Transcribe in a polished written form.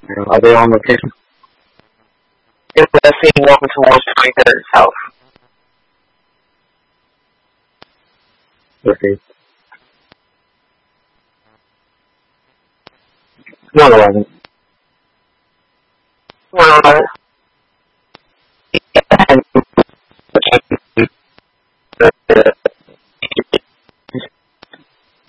Are they on location? It was seen walking towards the 23rd South. Okay. 111. 111.